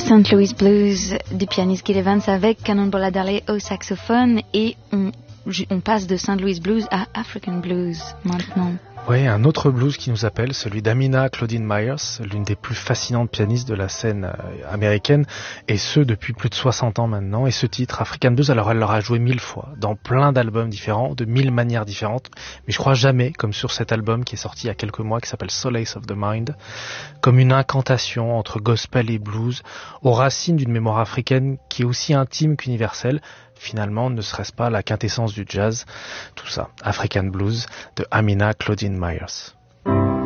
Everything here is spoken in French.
St. Louis Blues du pianiste Gil Evans avec Cannonball Adderley au saxophone, et on passe de St. Louis Blues à African Blues maintenant. Oui, un autre blues qui nous appelle, celui d'Amina Claudine Myers, l'une des plus fascinantes pianistes de la scène américaine, et ce depuis plus de 60 ans maintenant. Et ce titre, African Blues, alors elle l'aura joué 1000 fois, dans plein d'albums différents, de 1000 manières différentes, mais je crois jamais, comme sur cet album qui est sorti il y a quelques mois, qui s'appelle Solace of the Mind, comme une incantation entre gospel et blues, aux racines d'une mémoire africaine qui est aussi intime qu'universelle. Finalement, ne serait-ce pas la quintessence du jazz? Tout ça, African Blues de Amina Claudine Myers.